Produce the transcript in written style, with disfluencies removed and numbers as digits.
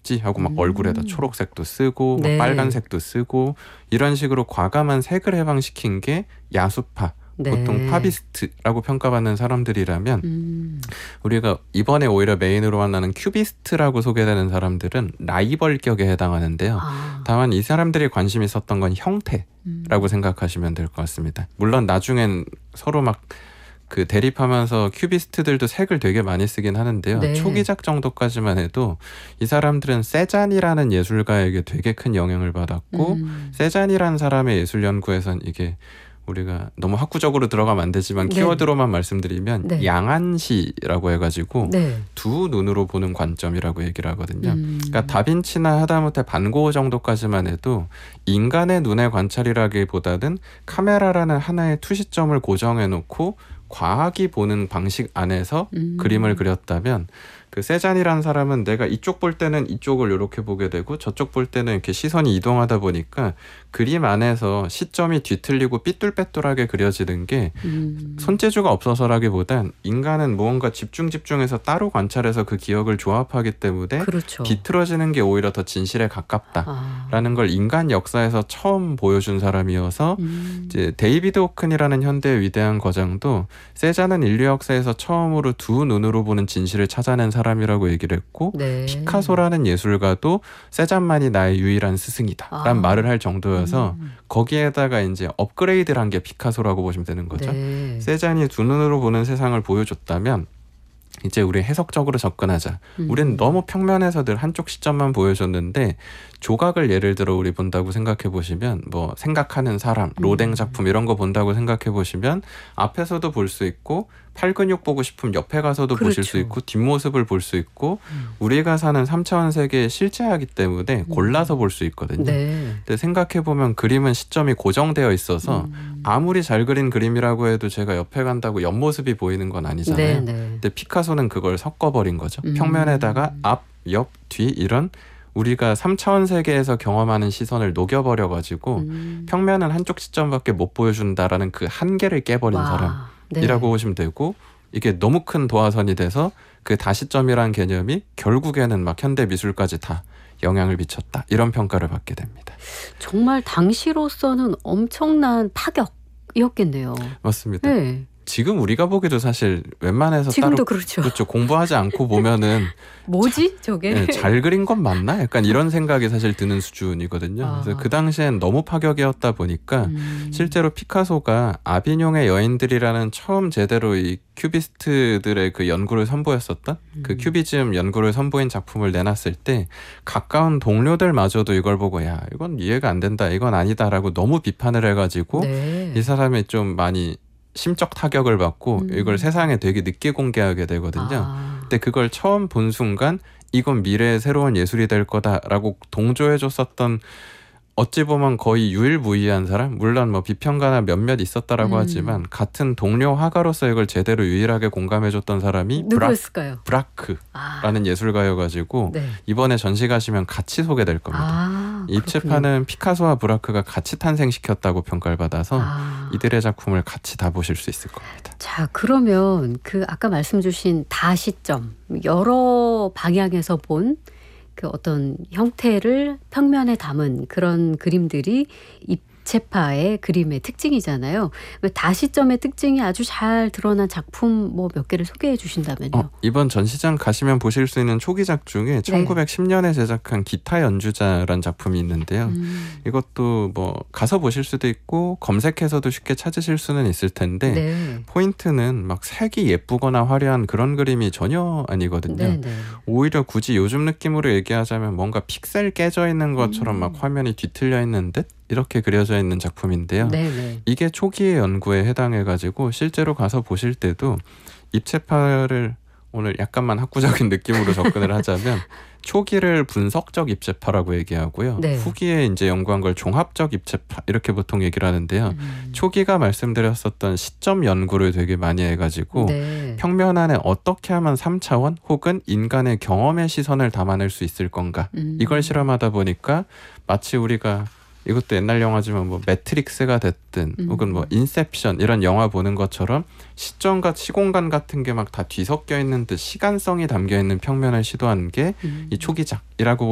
없지 하고 막 얼굴에다 초록색도 쓰고 네. 막 빨간색도 쓰고 이런 식으로 과감한 색을 해방시킨 게 야수파, 네. 보통 파비스트라고 평가받는 사람들이라면 우리가 이번에 오히려 메인으로 만나는 큐비스트라고 소개되는 사람들은 라이벌격에 해당하는데요. 다만 이 사람들이 관심 있었던 건 형태라고 생각하시면 될 것 같습니다. 물론 나중엔 서로 막 그 대립하면서 큐비스트들도 색을 되게 많이 쓰긴 하는데요. 네. 초기작 정도까지만 해도 이 사람들은 세잔이라는 예술가에게 되게 큰 영향을 받았고 세잔이라는 사람의 예술 연구에선 이게 우리가 너무 학구적으로 들어가면 안 되지만 네. 키워드로만 말씀드리면 네. 양안시라고 해가지고 네. 두 눈으로 보는 관점이라고 얘기를 하거든요. 그러니까 다빈치나 하다못해 반고흐 정도까지만 해도 인간의 눈의 관찰이라기보다는 카메라라는 하나의 투시점을 고정해놓고 과학이 보는 방식 안에서 그림을 그렸다면 그 세잔이라는 사람은 내가 이쪽 볼 때는 이쪽을 이렇게 보게 되고 저쪽 볼 때는 이렇게 시선이 이동하다 보니까 그림 안에서 시점이 뒤틀리고 삐뚤빼뚤하게 그려지는 게 손재주가 없어서라기보단 인간은 무언가 집중해서 따로 관찰해서 그 기억을 조합하기 때문에 그렇죠. 비틀어지는 게 오히려 더 진실에 가깝다라는 걸 인간 역사에서 처음 보여준 사람이어서 이제 데이비드 호큰이라는 현대의 위대한 거장도 세잔은 인류 역사에서 처음으로 두 눈으로 보는 진실을 찾아낸 사람이라고 얘기를 했고 네. 피카소라는 예술가도 세잔만이 나의 유일한 스승이다라는 말을 할 정도여서 거기에다가 이제 업그레이드를 한 게 피카소라고 보시면 되는 거죠. 네. 세잔이 두 눈으로 보는 세상을 보여줬다면 이제 우리 해석적으로 접근하자. 우리는 너무 평면에서 늘 한쪽 시점만 보여줬는데 조각을 예를 들어 우리 본다고 생각해 보시면 뭐 생각하는 사람, 로댕 작품 이런 거 본다고 생각해 보시면 앞에서도 볼 수 있고 팔 근육 보고 싶으면 옆에 가서도 그렇죠. 보실 수 있고 뒷모습을 볼 수 있고 우리가 사는 3차원 세계에 실제하기 때문에 골라서 볼 수 있거든요. 네. 근데 생각해 보면 그림은 시점이 고정되어 있어서 아무리 잘 그린 그림이라고 해도 제가 옆에 간다고 옆모습이 보이는 건 아니잖아요. 네. 네. 근데 피카소는 그걸 섞어버린 거죠. 평면에다가 앞, 옆, 뒤 이런 우리가 3차원 세계에서 경험하는 시선을 녹여버려가지고 평면은 한쪽 시점밖에 못 보여준다라는 그 한계를 깨버린 와. 사람이라고 네. 보시면 되고 이게 너무 큰 도화선이 돼서 그 다시점이라는 개념이 결국에는 막 현대 미술까지 다 영향을 미쳤다. 이런 평가를 받게 됩니다. 정말 당시로서는 엄청난 파격이었겠네요. 맞습니다. 네. 지금 우리가 보기도 사실 웬만해서 지금도 따로 그렇죠. 그렇죠. 공부하지 않고 보면은 뭐지 저게? 네, 잘 그린 건 맞나? 약간 이런 생각이 사실 드는 수준이거든요. 그래서 그 당시엔 너무 파격이었다 보니까 실제로 피카소가 아비뇽의 여인들이라는 처음 제대로 이 큐비스트들의 그 연구를 선보였었던 그 큐비즘 연구를 선보인 작품을 내놨을 때 가까운 동료들마저도 이걸 보고 야 이건 이해가 안 된다 이건 아니다라고 너무 비판을 해가지고 네. 이 사람이 좀 많이 심적 타격을 받고 이걸 세상에 되게 늦게 공개하게 되거든요. 근데 그걸 처음 본 순간 이건 미래의 새로운 예술이 될 거다라고 동조해줬었던 어찌 보면 거의 유일무이한 사람, 물론 뭐 비평가나 몇몇 있었다라고 하지만 같은 동료 화가로서 이걸 제대로 유일하게 공감해줬던 사람이 누구였을까요? 브라크라는 예술가여가지고 네. 이번에 전시 가시면 같이 소개될 겁니다. 입체파는 피카소와 브라크가 같이 탄생시켰다고 평가를 받아서 이들의 작품을 같이 다 보실 수 있을 겁니다. 자, 그러면 그 아까 말씀 주신 다시점, 여러 방향에서 본 그 어떤 형태를 평면에 담은 그런 그림들이 입체파의 그림의 특징이잖아요. 다시점의 특징이 아주 잘 드러난 작품 뭐 몇 개를 소개해 주신다면요. 이번 전시장 가시면 보실 수 있는 초기작 중에 1910년에 제작한 기타 연주자라는 작품이 있는데요. 이것도 뭐 가서 보실 수도 있고 검색해서도 쉽게 찾으실 수는 있을 텐데 네. 포인트는 막 색이 예쁘거나 화려한 그런 그림이 전혀 아니거든요. 네, 네. 오히려 굳이 요즘 느낌으로 얘기하자면 뭔가 픽셀 깨져 있는 것처럼 막 화면이 뒤틀려 있는 듯 이렇게 그려져 있는 작품인데요. 네, 네. 이게 초기의 연구에 해당해가지고 실제로 가서 보실 때도 입체파를 오늘 약간만 학구적인 느낌으로 접근을 하자면 초기를 분석적 입체파라고 얘기하고요. 네. 후기에 이제 연구한 걸 종합적 입체파 이렇게 보통 얘기를 하는데요. 초기가 말씀드렸었던 시점 연구를 되게 많이 해가지고 네. 평면 안에 어떻게 하면 3차원 혹은 인간의 경험의 시선을 담아낼 수 있을 건가 이걸 실험하다 보니까 마치 우리가 이것도 옛날 영화지만 뭐 매트릭스가 됐든 혹은 뭐 인셉션 이런 영화 보는 것처럼 시점과 시공간 같은 게 막 다 뒤섞여 있는 듯 시간성이 담겨 있는 평면을 시도한 게 이 초기작이라고